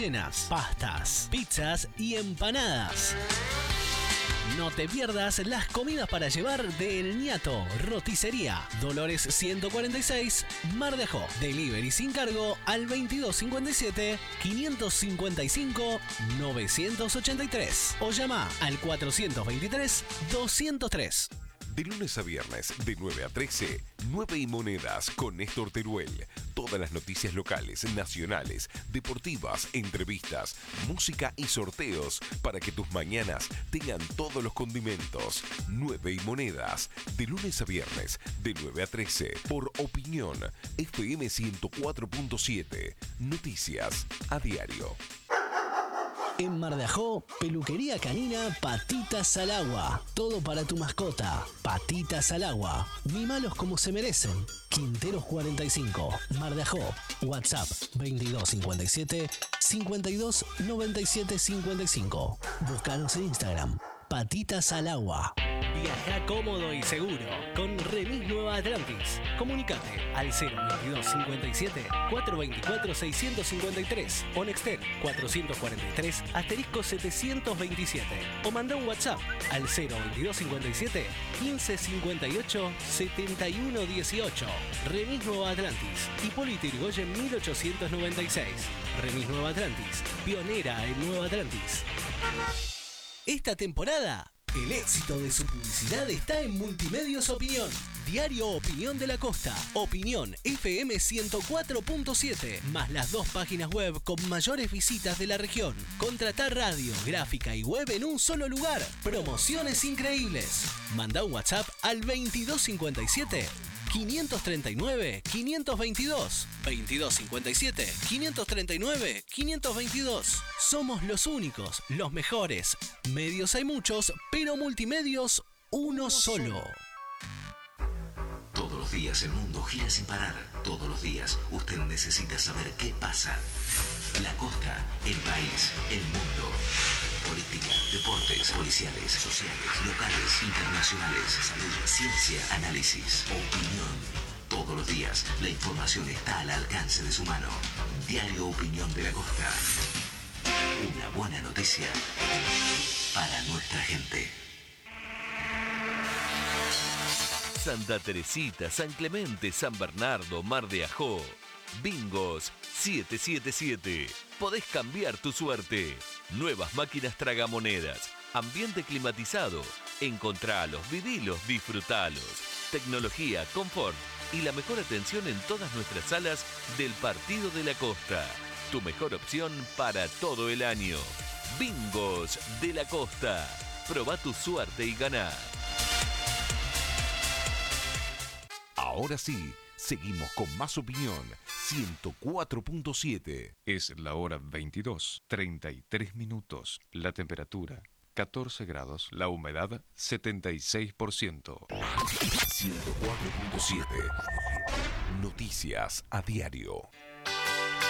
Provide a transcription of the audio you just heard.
rellenas, pastas, pizzas y empanadas. No te pierdas las comidas para llevar de El Niato, Roticería, Dolores 146, Mar de Ajó. Delivery sin cargo al 2257-555-983 o llama al 423-203. De lunes a viernes, de 9 a 13, 9 y Monedas con Néstor Teruel. Todas las noticias locales, nacionales, deportivas, entrevistas, música y sorteos para que tus mañanas tengan todos los condimentos. 9 y Monedas, de lunes a viernes, de 9 a 13, por Opinión, FM 104.7. Noticias a diario. En Mar de Ajó, peluquería canina Patitas al Agua. Todo para tu mascota. Patitas al Agua. Mimalos como se merecen. Quinteros 45, Mar de Ajó. WhatsApp 2257 52 97 55. Búscanos en Instagram. Patitas al Agua. Viaja cómodo y seguro con Remis Nueva Atlantis. Comunicate al 02257 424 653 o Nextel 443 *727 o manda un WhatsApp al 02257 1558 7118. Remis Nueva Atlantis, Hipólito Yrigoyen 1896. Remis Nueva Atlantis, pionera en Nueva Atlantis. Esta temporada, el éxito de su publicidad está en Multimedios Opinión. Diario Opinión de la Costa, Opinión FM 104.7, más las 2 páginas web con mayores visitas de la región. Contratar radio, gráfica y web en un solo lugar. Promociones increíbles. Manda un WhatsApp al 2257 539 522. 2257 539 522. Somos los únicos, los mejores. Medios hay muchos, pero multimedios uno solo. Todos los días el mundo gira sin parar. Todos los días usted necesita saber qué pasa. La costa, el país, el mundo. Política, deportes, policiales, sociales, locales, internacionales, salud, ciencia, análisis, opinión. Todos los días la información está al alcance de su mano. Diario Opinión de la Costa. Una buena noticia para nuestra gente. Santa Teresita, San Clemente, San Bernardo, Mar de Ajó. Bingos 777. Podés cambiar tu suerte. Nuevas máquinas tragamonedas. Ambiente climatizado. Encontralos, vivilos, disfrutalos. Tecnología, confort y la mejor atención en todas nuestras salas del Partido de la Costa. Tu mejor opción para todo el año. Bingos de la Costa. Probá tu suerte y ganá. Ahora sí, seguimos con más Opinión 104.7. Es la hora 22:33 minutos. La temperatura 14 grados. La humedad 76%. 104.7. Noticias a diario.